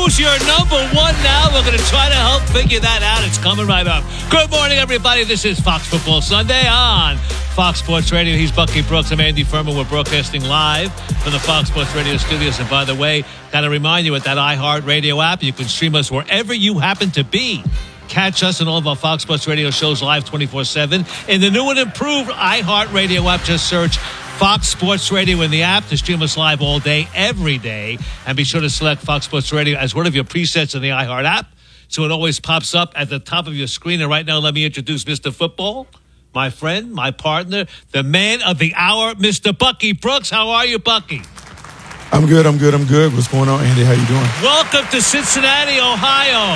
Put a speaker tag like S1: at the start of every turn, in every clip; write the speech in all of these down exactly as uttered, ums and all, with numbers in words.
S1: Who's your number one now? We're going to try to help figure that out. It's coming right up. Good morning, everybody. This is Fox Football Sunday on Fox Sports Radio. He's Bucky Brooks. I'm Andy Furman. We're broadcasting live from the Fox Sports Radio studios. And by the way, got to remind you, with that iHeartRadio app, you can stream us wherever you happen to be. Catch us and all of our Fox Sports Radio shows live twenty-four seven. In the new and improved iHeartRadio app, just search Fox Sports Radio in the app to stream us live all day, every day. And be sure to select Fox Sports Radio as one of your presets in the iHeart app, so it always pops up at the top of your screen. And right now, let me introduce Mister Football, my friend, my partner, the man of the hour, Mister Bucky Brooks. How are you, Bucky?
S2: I'm good, I'm good, I'm good. What's going on, Andy? How you doing?
S1: Welcome to Cincinnati, Ohio.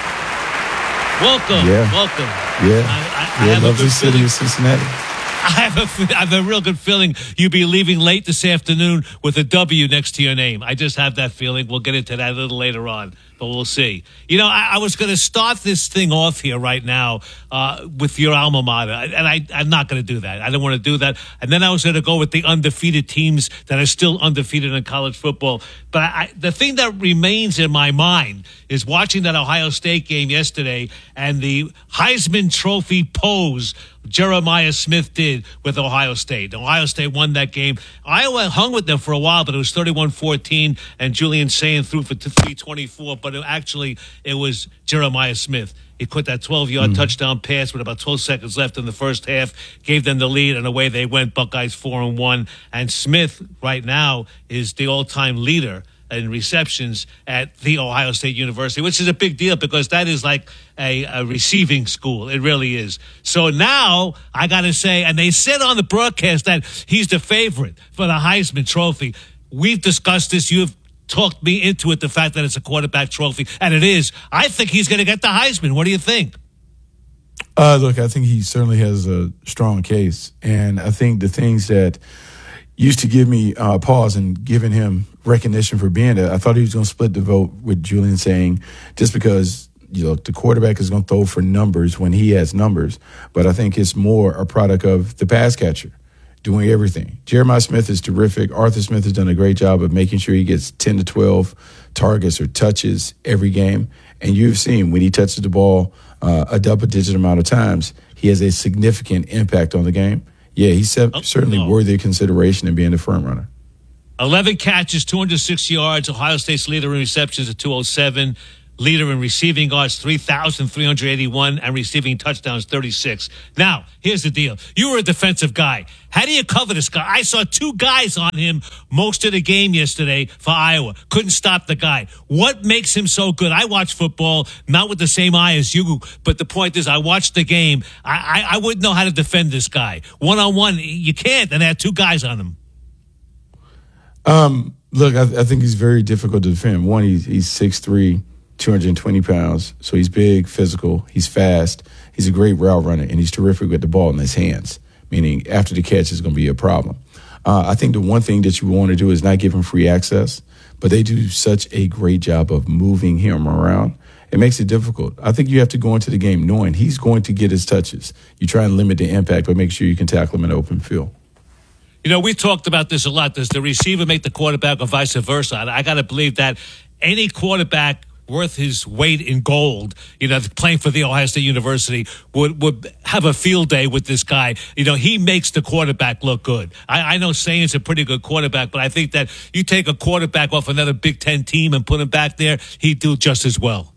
S1: Welcome,
S2: yeah.
S1: welcome.
S2: Yeah,
S1: I, I,
S2: yeah
S1: I have
S2: lovely
S1: a good
S2: city
S1: feeling.
S2: of Cincinnati.
S1: I have, a, I have a real good feeling you'll be leaving late this afternoon with a W next to your name. I just have that feeling. We'll get into that a little later on, but we'll see. You know, I, I was going to start this thing off here right now uh, with your alma mater, and I, I'm not going to do that. I don't want to do that. And then I was going to go with the undefeated teams that are still undefeated in college football. But I, the thing that remains in my mind is watching that Ohio State game yesterday and the Heisman Trophy pose Jeremiah Smith did with Ohio State. Ohio State won that game. Iowa hung with them for a while, but it was thirty-one fourteen, and Julian Sayin threw for three twenty-four, but it actually, it was Jeremiah Smith. He put that twelve-yard mm-hmm. touchdown pass with about twelve seconds left in the first half, gave them the lead, and away they went. Buckeyes four and one. And Smith, right now, is the all-time leader in receptions at The Ohio State University, which is a big deal because that is like a, a receiving school. It really is. So now I got to say, and they said on the broadcast that he's the favorite for the Heisman Trophy. We've discussed this. You've talked me into it, the fact that it's a quarterback trophy, and it is. I think he's going to get the Heisman. What do you think?
S2: Uh, look, I think he certainly has a strong case, and I think the things that used to give me uh, pause and giving him recognition for being there, I thought he was going to split the vote with Julian Sayin just because, you know, the quarterback is going to throw for numbers when he has numbers. But I think it's more a product of the pass catcher doing everything. Jeremiah Smith is terrific. Arthur Smith has done a great job of making sure he gets ten to twelve targets or touches every game. And you've seen when he touches the ball uh, a double-digit amount of times, he has a significant impact on the game. Yeah, he's oh, certainly no. worthy of consideration in being the front runner.
S1: eleven catches, two hundred six yards. Ohio State's leader in receptions at two oh seven. Leader in receiving yards, three thousand three hundred eighty-one, and receiving touchdowns, thirty-six. Now, here's the deal. You were a defensive guy. How do you cover this guy? I saw two guys on him most of the game yesterday for Iowa. Couldn't stop the guy. What makes him so good? I watch football, not with the same eye as you, but the point is I watched the game. I, I, I wouldn't know how to defend this guy. One-on-one, you can't, and they had two guys on him.
S2: Um, look, I, I think he's very difficult to defend. One, he's, he's six three. two hundred twenty pounds, so he's big, physical, he's fast, he's a great route runner, and he's terrific with the ball in his hands, meaning after the catch is going to be a problem. Uh, I think the one thing that you want to do is not give him free access, but they do such a great job of moving him around. It makes it difficult. I think you have to go into the game knowing he's going to get his touches. You try and limit the impact, but make sure you can tackle him in open field.
S1: You know, we talked about this a lot. Does the receiver make the quarterback or vice versa? I got to believe that any quarterback worth his weight in gold, you know, playing for the Ohio State University, would would have a field day with this guy. You know, he makes the quarterback look good. I, I know Sayin's a pretty good quarterback, but I think that you take a quarterback off another Big Ten team and put him back there, he'd do just as well.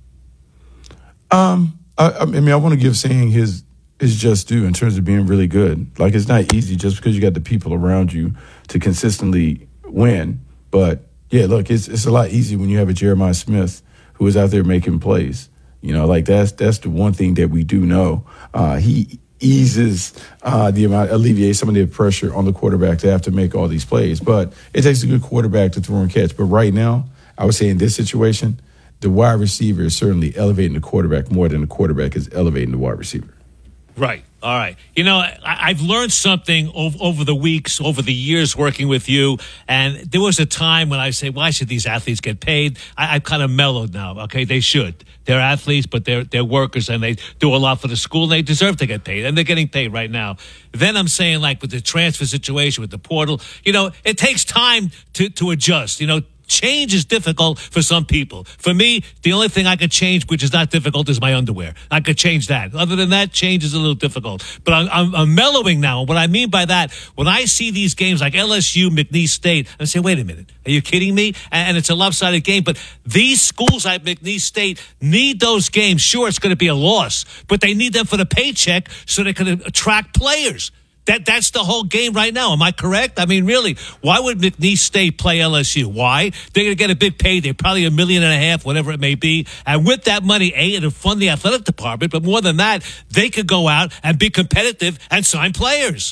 S2: Um, I, I mean, I want to give Sayin his his just due in terms of being really good. Like, it's not easy just because you got the people around you to consistently win, but yeah, look, it's it's a lot easier when you have a Jeremiah Smith who is out there making plays. You know, like that's that's the one thing that we do know. Uh, he eases uh, the amount, alleviates some of the pressure on the quarterback to have to make all these plays. But it takes a good quarterback to throw and catch. But right now, I would say in this situation, the wide receiver is certainly elevating the quarterback more than the quarterback is elevating the wide receiver.
S1: Right. All right. You know, I, I've learned something over, over the weeks, over the years working with you. And there was a time when I say, why should these athletes get paid? I, I've kind of mellowed now. Okay, they should. They're athletes, but they're they're workers, and they do a lot for the school, and they deserve to get paid, and they're getting paid right now. Then I'm saying, like, with the transfer situation, with the portal, you know, it takes time to, to adjust. You know, change is difficult for some people. For me, the only thing I could change, which is not difficult, is my underwear. I could change that. Other than that, change is a little difficult. But I'm, I'm, I'm mellowing now. And what I mean by that, when I see these games like L S U, McNeese State, I say, wait a minute, are you kidding me? And, and it's a lopsided game. But these schools like McNeese State need those games. Sure, it's going to be a loss, but they need them for the paycheck so they can attract players. That That's the whole game right now. Am I correct? I mean, really, why would McNeese State play L S U? Why? They're going to get a big payday, probably a million and a half, whatever it may be. And with that money, A, it'll fund the athletic department, but more than that, they could go out and be competitive and sign players.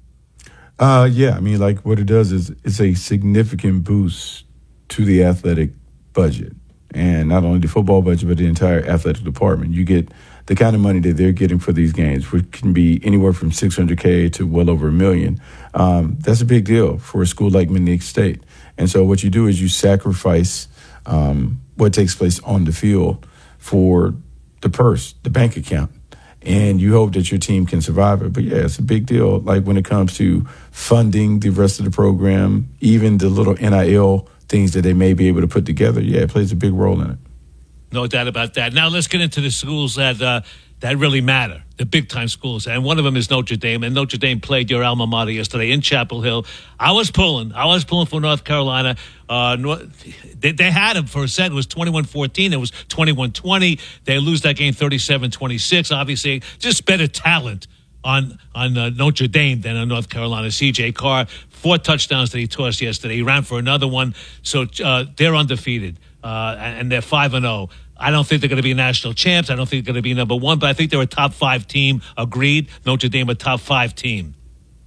S2: Uh, yeah, I mean, like what it does is it's a significant boost to the athletic budget. And not only the football budget, but the entire athletic department. You get the kind of money that they're getting for these games, which can be anywhere from six hundred K to well over a million. Um, that's a big deal for a school like McNeese State. And so what you do is you sacrifice um, what takes place on the field for the purse, the bank account, and you hope that your team can survive it. But, yeah, it's a big deal, like when it comes to funding the rest of the program, even the little N I L things that they may be able to put together. Yeah, it plays a big role in it.
S1: No doubt about that. Now let's get into the schools that uh, that really matter, the big-time schools. And one of them is Notre Dame. And Notre Dame played your alma mater yesterday in Chapel Hill. I was pulling. I was pulling for North Carolina. Uh, North, they, they had them for a second. It was twenty-one fourteen. It was twenty-one twenty. They lose that game thirty-seven twenty-six. Obviously, just better talent on on uh, Notre Dame than on North Carolina. C J Carr, four touchdowns that he tossed yesterday. He ran for another one. So uh, they're undefeated, uh, and they're five and oh. I don't think they're going to be national champs. I don't think they're going to be number one, but I think they're a top five team. Agreed. Notre Dame a top five team.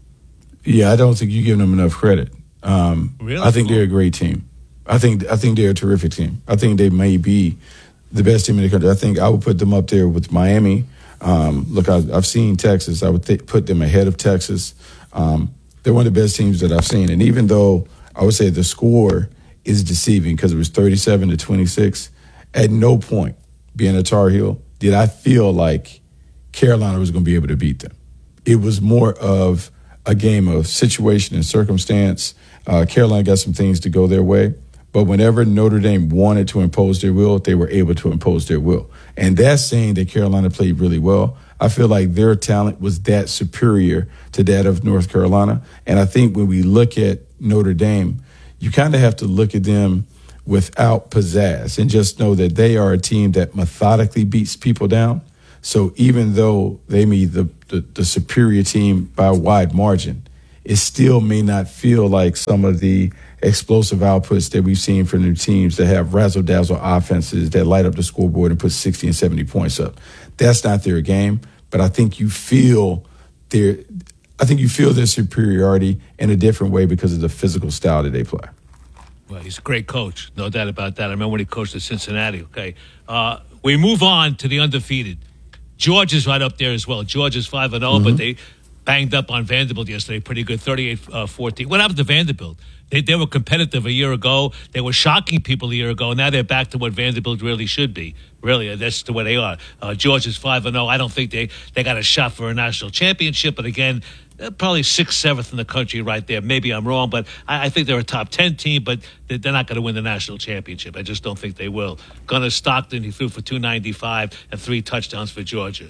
S2: Yeah, I don't think you give them enough credit. Um,
S1: really?
S2: I think they're a great team. I think I think they're a terrific team. I think they may be the best team in the country. I think I would put them up there with Miami. Um, look, I, I've seen Texas. I would th- put them ahead of Texas. Um, they're one of the best teams that I've seen. And even though I would say the score is deceiving because it was thirty-seven to twenty-six, at no point, being a Tar Heel, did I feel like Carolina was going to be able to beat them. It was more of a game of situation and circumstance. Uh, Carolina got some things to go their way. But whenever Notre Dame wanted to impose their will, they were able to impose their will. And that's saying that Carolina played really well. I feel like their talent was that superior to that of North Carolina. And I think when we look at Notre Dame, you kind of have to look at them without pizzazz and just know that they are a team that methodically beats people down. So even though they may be the, the, the superior team by a wide margin, it still may not feel like some of the explosive outputs that we've seen from new teams that have razzle-dazzle offenses that light up the scoreboard and put sixty and seventy points up. That's not their game, but I think you feel their, I think you feel their superiority in a different way because of the physical style that they play.
S1: Well, he's a great coach, no doubt about that. I remember when he coached at Cincinnati. Okay, uh, we move on to the undefeated. Georgia's right up there as well. Georgia's five and oh, but they banged up on Vanderbilt yesterday. Pretty good, thirty-eight fourteen. What happened to Vanderbilt? They they were competitive a year ago. They were shocking people a year ago. Now they're back to what Vanderbilt really should be. Really, that's the way they are. Uh, Georgia's five and oh. I don't think they, they got a shot for a national championship, but again, they're probably sixth, seventh in the country right there. Maybe I'm wrong, but I, I think they're a top ten team, but they're not going to win the national championship. I just don't think they will. Gunnar Stockton, he threw for two ninety-five and three touchdowns for Georgia.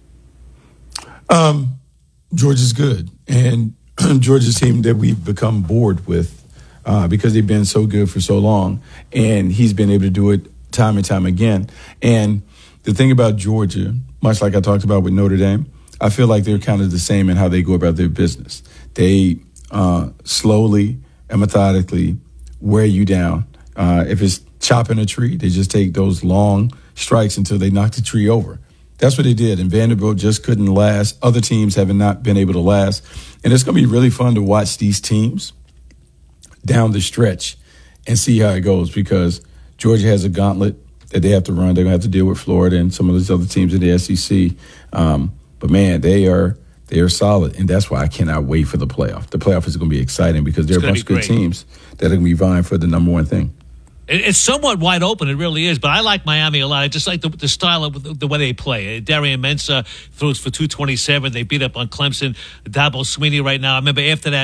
S2: Um, Georgia's good, and Georgia's team that we've become bored with uh, because they've been so good for so long, and he's been able to do it time and time again. And the thing about Georgia, much like I talked about with Notre Dame, I feel like they're kind of the same in how they go about their business. They uh, slowly and methodically wear you down. Uh, if it's chopping a tree, they just take those long strikes until they knock the tree over. That's what they did, and Vanderbilt just couldn't last. Other teams have not been able to last. And it's going to be really fun to watch these teams down the stretch and see how it goes because Georgia has a gauntlet that they have to run. They're going to have to deal with Florida and some of those other teams in the S E C. Um, but, man, they are they are solid, and that's why I cannot wait for the playoff. The playoff is going to be exciting because there are a bunch of good teams that are going to be vying for the number one thing.
S1: It's somewhat wide open. It really is. But I like Miami a lot. I just like the, the style of the, the way they play. Darian Mensah throws for two twenty-seven. They beat up on Clemson. Dabo Sweeney right now. I remember after that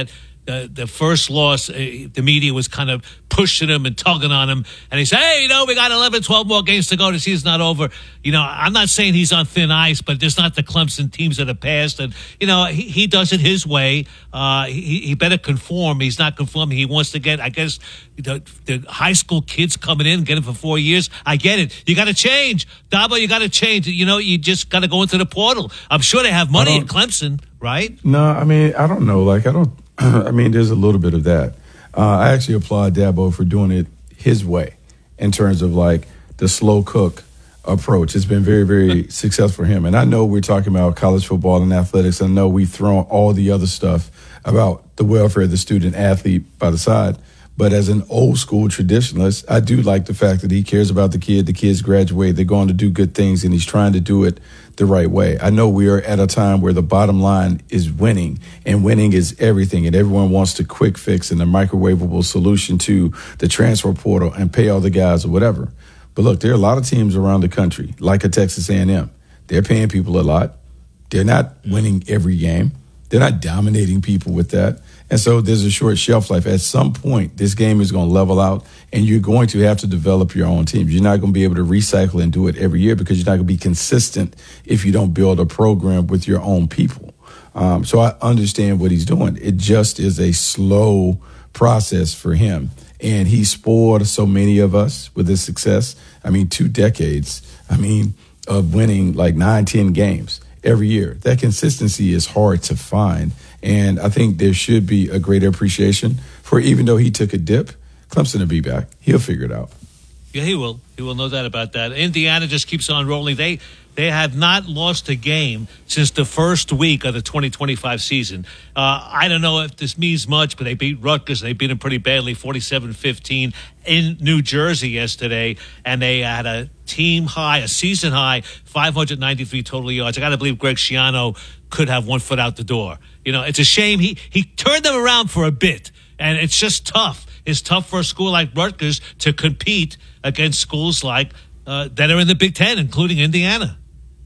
S1: the, the first loss, uh, the media was kind of pushing him and tugging on him. And he said, hey, you know, we got eleven, twelve more games to go. The season's not over. You know, I'm not saying he's on thin ice, but there's not the Clemson teams of the past. And, you know, he, he does it his way. Uh, he, he better conform. He's not conforming. He wants to get, I guess, the, the high school kids coming in, get him for four years. I get it. You got to change. Dabo, you got to change. You know, you just got to go into the portal. I'm sure they have money in Clemson, right?
S2: No, I mean, I don't know. Like, I don't, I mean, there's a little bit of that. Uh, I actually applaud Dabo for doing it his way in terms of like the slow cook approach. It's been very, very successful for him. And I know we're talking about college football and athletics. I know we've thrown all the other stuff about the welfare of the student athlete by the side. But as an old school traditionalist, I do like the fact that he cares about the kid. The kids graduate. They're going to do good things, and he's trying to do it the right way. I know we are at a time where the bottom line is winning, and winning is everything, and everyone wants the quick fix and the microwavable solution to the transfer portal and pay all the guys or whatever. But look, there are a lot of teams around the country, like a Texas A and M. They're paying people a lot. They're not winning every game. They're not dominating people with that. And so there's a short shelf life. At some point, this game is going to level out, and you're going to have to develop your own teams. You're not going to be able to recycle and do it every year because you're not going to be consistent if you don't build a program with your own people. Um, so I understand what he's doing. It just is a slow process for him. And he spoiled so many of us with his success. I mean, two decades, I mean, of winning like nine, ten games every year. That consistency is hard to find. And I think there should be a greater appreciation for, even though he took a dip, Clemson will be back. He'll figure it out.
S1: Yeah, he will. He will, no doubt about that. Indiana just keeps on rolling. They they have not lost a game since the first week of the twenty twenty-five season. Uh, I don't know if this means much, but they beat Rutgers. They beat them pretty badly, forty-seven fifteen in New Jersey yesterday. And they had a team high, a season high, five hundred ninety-three total yards. I got to believe Greg Schiano could have one foot out the door. You know, it's a shame. He, he turned them around for a bit, and it's just tough. It's tough for a school like Rutgers to compete against schools like uh, that are in the Big Ten, including Indiana.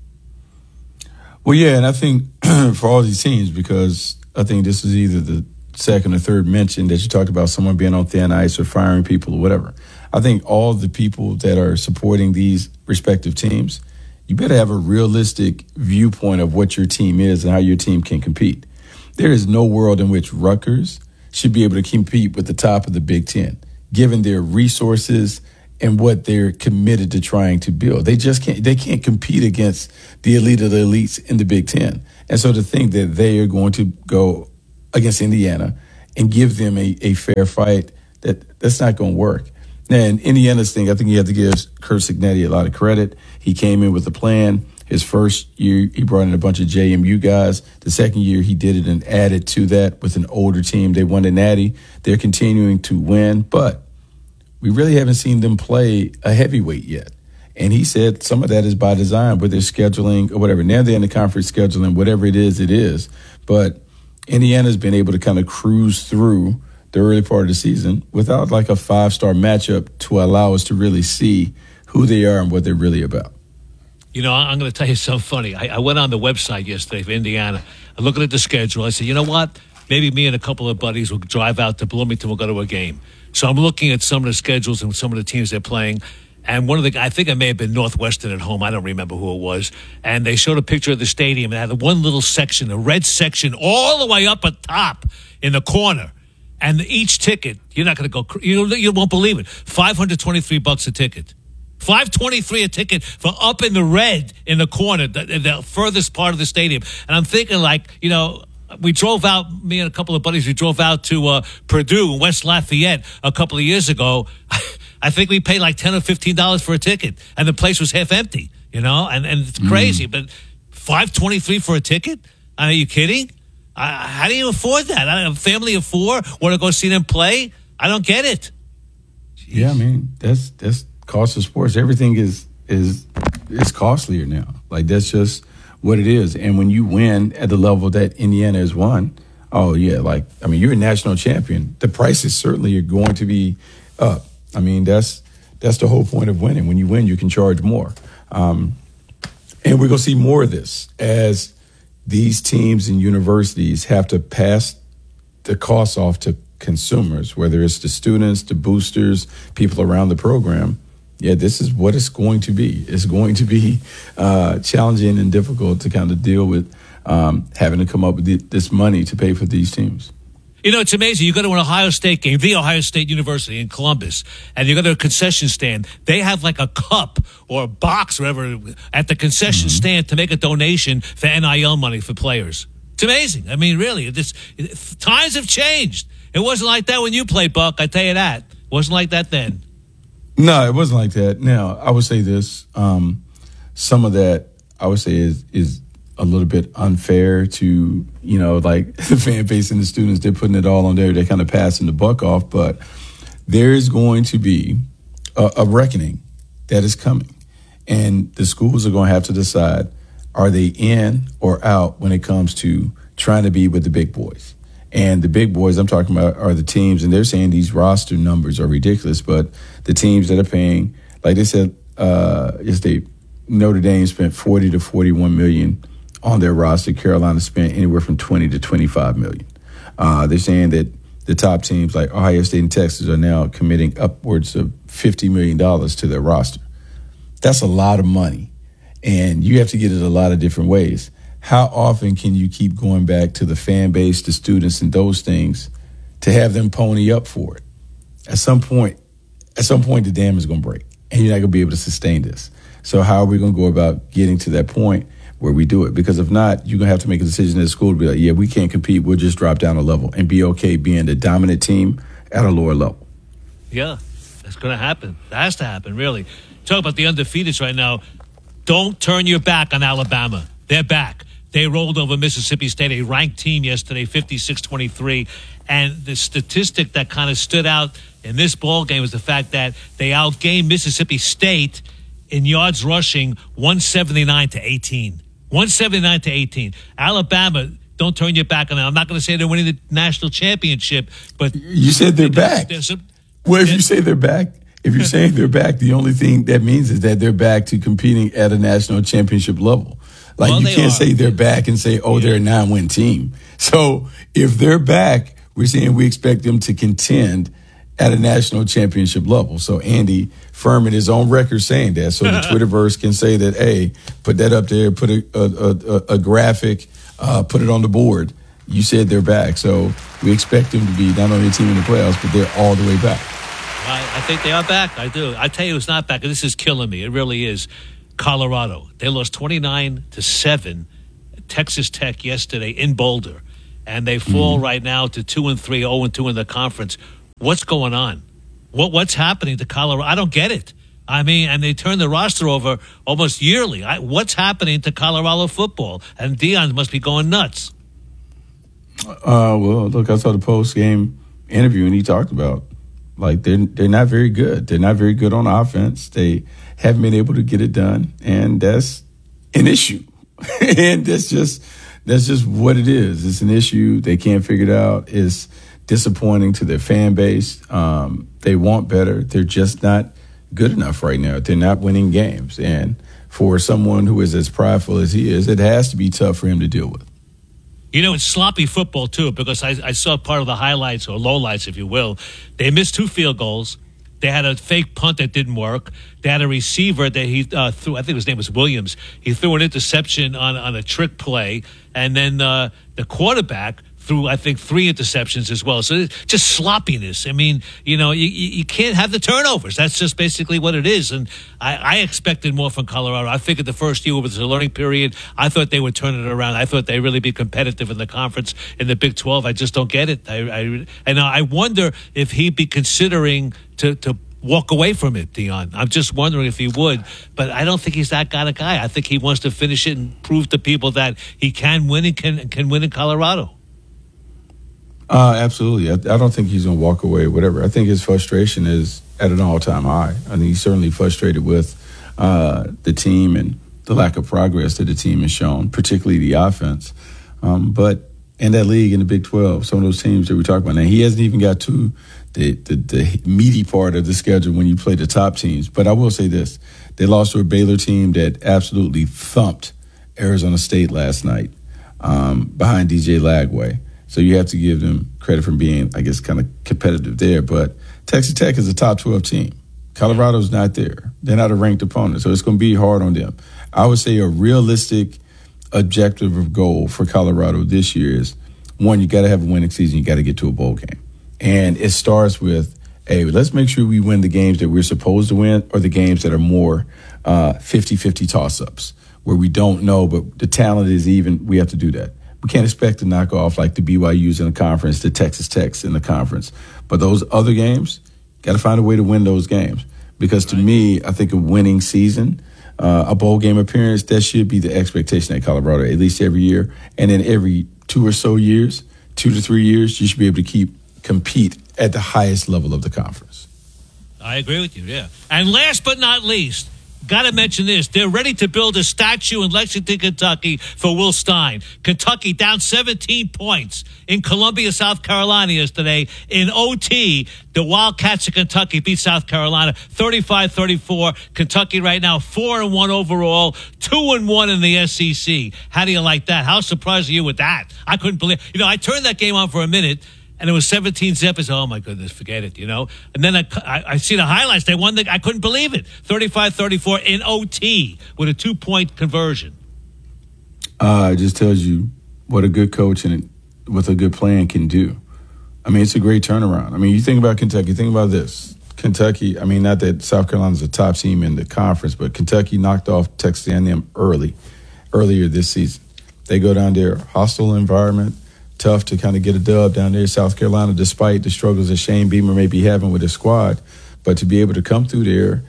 S2: Well, yeah, and I think for all these teams, because I think this is either the second or third mention that you talked about someone being on thin ice or firing people or whatever. I think all the people that are supporting these respective teams, you better have a realistic viewpoint of what your team is and how your team can compete. There is no world in which Rutgers should be able to compete with the top of the Big Ten, given their resources and what they're committed to trying to build. They just can't, they can't compete against the elite of the elites in the Big Ten. And so to think that they are going to go against Indiana and give them a, a fair fight, that that's not going to work. And Indiana's thing, I think you have to give Curt Cignetti a lot of credit. He came in with a plan. His first year, he brought in a bunch of J M U guys. The second year, he did it and added to that with an older team. They won the Natty. They're continuing to win, but we really haven't seen them play a heavyweight yet. And he said some of that is by design with their scheduling or whatever. Now they're in the conference scheduling, whatever it is, it is. But Indiana's been able to kind of cruise through the early part of the season without like a five-star matchup to allow us to really see who they are and what they're really about.
S1: You know, I'm going to tell you something funny. I, I went on the website yesterday for Indiana. I'm looking at the schedule. I said, you know what? Maybe me and a couple of buddies will drive out to Bloomington. We'll go to a game. So I'm looking at some of the schedules and some of the teams they're playing. And one of the, I think it may have been Northwestern at home. I don't remember who it was. And they showed a picture of the stadium and had one little section, a red section, all the way up at top in the corner. And each ticket, you're not going to go, you you won't believe it, five hundred twenty-three bucks a ticket. five twenty-three a ticket for up in the red in the corner, the, the furthest part of the stadium. And I'm thinking, like, you know, we drove out, me and a couple of buddies, we drove out to uh, Purdue, West Lafayette, a couple of years ago. I think we paid like ten or fifteen dollars for a ticket, and the place was half empty, you know, and, and it's crazy. Mm. But five twenty-three for a ticket? Are you kidding? Uh, how do you afford that? A family of four want to go see them play? I don't get it.
S2: Jeez. Yeah, I mean, that's that's cost of sports. Everything is is is costlier now. Like, that's just what it is. And when you win at the level that Indiana has won, oh yeah, like, I mean, you're a national champion. The prices certainly are going to be up. I mean, that's that's the whole point of winning. When you win, you can charge more. Um, and we're going to see more of this as these teams and universities have to pass the costs off to consumers, whether it's the students, the boosters, people around the program. Yeah, this is what it's going to be. It's going to be uh, challenging and difficult to kind of deal with um, having to come up with the, this money to pay for these teams.
S1: You know, it's amazing. You go to an Ohio State game, the Ohio State University in Columbus, and you go to a concession stand. They have like a cup or a box, or whatever, at the concession mm-hmm. stand to make a donation for N I L money for players. It's amazing. I mean, really, this, times have changed. It wasn't like that when you played, Buck. I tell you that. It wasn't like that then.
S2: No, it wasn't like that. Now, I would say this. Um, some of that, I would say, is is a little bit unfair to, you know, like the fan base and the students. They're putting it all on there. They're kind of passing the buck off. But there is going to be a, a reckoning that is coming. And the schools are going to have to decide, are they in or out when it comes to trying to be with the big boys? And the big boys I'm talking about are the teams, and they're saying these roster numbers are ridiculous, but the teams that are paying, like they said, uh, yesterday, Notre Dame spent forty to forty-one million on their roster. Carolina spent anywhere from twenty to twenty-five million. Uh, they're saying that the top teams like Ohio State and Texas are now committing upwards of fifty million dollars to their roster. That's a lot of money, and you have to get it a lot of different ways. How often can you keep going back to the fan base, the students, and those things to have them pony up for it? At some point, at some point, the dam is going to break, and you're not going to be able to sustain this. So how are we going to go about getting to that point where we do it? Because if not, you're going to have to make a decision at school to be like, yeah, we can't compete. We'll just drop down a level and be okay being the dominant team at a lower level.
S1: Yeah, that's going to happen. That has to happen, really. Talk about the undefeateds right now. Don't turn your back on Alabama. They're back. They rolled over Mississippi State, a ranked team yesterday, fifty-six twenty-three. And the statistic that kind of stood out in this ball game was the fact that they outgained Mississippi State in yards rushing one seventy-nine to eighteen. one seventy-nine to eighteen. Alabama, don't turn your back on them. I'm not going to say they're winning the national championship, but
S2: you said they're back. Some, well, if you say they're back, if you're saying they're back, the only thing that means is that they're back to competing at a national championship level. Like, well, you can't are. say they're back and say, oh, yeah. they're a nine-win team. So if they're back, we're saying we expect them to contend at a national championship level. So Andy Furman is on record saying that. So the Twitterverse can say that, hey, put that up there, put a, a, a, a graphic, uh, put it on the board. You said they're back. So we expect them to be not only a team in the playoffs, but they're all the way back.
S1: I, I think they are back. I do. I tell you who's not back, and this is killing me. It really is. Colorado. They lost twenty-nine to seven at Texas Tech yesterday in Boulder, and they fall mm-hmm. right now to two and three, zero and two in the conference. What's going on? What what's happening to Colorado? I don't get it. I mean, and they turn the roster over almost yearly. I, what's happening to Colorado football? And Deion must be going nuts.
S2: Uh, well, look, I saw the post game interview, and he talked about like they're they're not very good. They're not very good on offense. They haven't been able to get it done, and that's an issue. And that's just that's just what it is. It's an issue. They can't figure it out. It's disappointing to their fan base. Um, they want better. They're just not good enough right now. They're not winning games. And for someone who is as prideful as he is, it has to be tough for him to deal with.
S1: You know, it's sloppy football, too, because I, I saw part of the highlights, or lowlights, if you will. They missed two field goals. They had a fake punt that didn't work. They had a receiver that he uh, threw. I think his name was Williams. He threw an interception on, on a trick play. And then uh, the quarterback threw, I think, three interceptions as well. So it's just sloppiness. I mean, you know, you, you can't have the turnovers. That's just basically what it is. And I, I expected more from Colorado. I figured the first year was a learning period. I thought they would turn it around. I thought they'd really be competitive in the conference. In the Big twelve, I just don't get it. I, I, and I wonder if he'd be considering to, to walk away from it, Deion. I'm just wondering if he would. But I don't think he's that kind of guy. I think he wants to finish it and prove to people that he can win and can, can win in Colorado.
S2: Uh, absolutely. I, I don't think he's going to walk away or whatever. I think his frustration is at an all-time high. I think he's certainly frustrated with uh, the team and the lack of progress that the team has shown, particularly the offense. Um, but in that league, in the Big twelve, some of those teams that we talk about now, he hasn't even got to the, the, the meaty part of the schedule when you play the top teams. But I will say this. They lost to a Baylor team that absolutely thumped Arizona State last night um, behind D J Lagway. So you have to give them credit for being, I guess, kind of competitive there. But Texas Tech is a top twelve team. Colorado's not there. They're not a ranked opponent, so it's going to be hard on them. I would say a realistic objective of goal for Colorado this year is, one, you got to have a winning season. You got to get to a bowl game. And it starts with, hey, let's make sure we win the games that we're supposed to win, or the games that are more uh, fifty-fifty toss-ups where we don't know, but the talent is even. We have to do that. We can't expect to knock off like the B Y U's in the conference, the Texas Tech's in the conference. But those other games, got to find a way to win those games. Because to me, I think a winning season, uh, a bowl game appearance, that should be the expectation at Colorado, at least every year. And then every two or so years, two to three years, you should be able to keep compete at the highest level of the conference.
S1: I agree with you, yeah. And last but not least, got to mention this. They're ready to build a statue in Lexington, Kentucky for Will Stein. Kentucky down seventeen points in Columbia, South Carolina yesterday. In O T, the Wildcats of Kentucky beat South Carolina thirty-five thirty-four. Kentucky right now four and one overall, two and one in the S E C. How do you like that? How surprised are you with that? I couldn't believe. You know, I turned that game on for a minute, and it was seventeen zip. Oh, my goodness, forget it, you know. And then I, I, I see the highlights. They won. The, I couldn't believe it. thirty-five thirty-four in O T with a two-point conversion.
S2: Uh, it just tells you what a good coach and with a good plan can do. I mean, it's a great turnaround. I mean, you think about Kentucky. Think about this. Kentucky, I mean, not that South Carolina's a top team in the conference, but Kentucky knocked off Texas A and M early, earlier this season. They go down there, hostile environment, tough to kind of get a dub down there in South Carolina, despite the struggles that Shane Beamer may be having with his squad. But to be able to come through there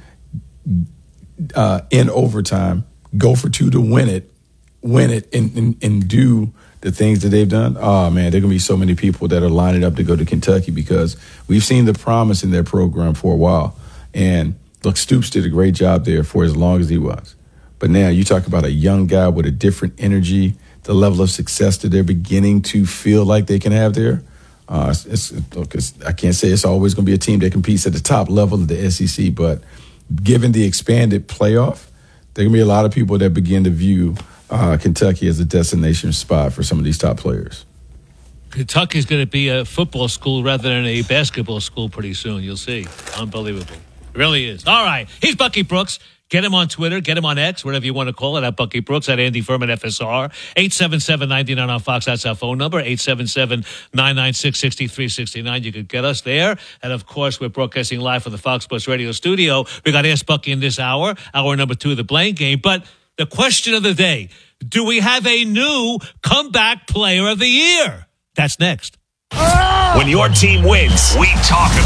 S2: uh, in overtime, go for two to win it, win it, and, and, and do the things that they've done, oh, man, there are going to be so many people that are lining up to go to Kentucky because we've seen the promise in their program for a while. And, look, Stoops did a great job there for as long as he was. But now you talk about a young guy with a different energy, the level of success that they're beginning to feel like they can have there. Uh, it's, it's, look, it's, I can't say it's always going to be a team that competes at the top level of the S E C, but given the expanded playoff, there are going to be a lot of people that begin to view uh, Kentucky as a destination spot for some of these top players.
S1: Kentucky's going to be a football school rather than a basketball school pretty soon. You'll see. Unbelievable. It really is. All right. He's Bucky Brooks. Get him on Twitter. Get him on X, whatever you want to call it, at Bucky Brooks, at Andy Furman F S R. eight seven seven, nine nine on Fox. That's our phone number. eight seven seven, nine nine six, six three six nine. You could get us there. And, of course, we're broadcasting live from the Fox Sports Radio studio. We got Ask Bucky in this hour, hour number two of the Blame Game. But the question of the day, do we have a new comeback player of the year? That's next.
S3: When your team wins, we talk about